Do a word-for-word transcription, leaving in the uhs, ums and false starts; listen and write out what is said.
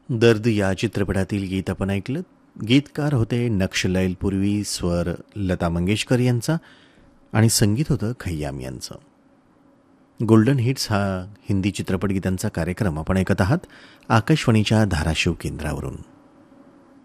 दर्द या चित्रपटातील गीत आपण ऐकलं. गीतकार होते नक्षलैलपूर्वी, स्वर लता मंगेशकर यांचा आणि संगीत होतं खय्याम यांचं. गोल्डन हिट्स हा हिंदी चित्रपट गीतांचा कार्यक्रम आपण ऐकत आहात आकाशवाणीच्या धाराशिव केंद्रावरून.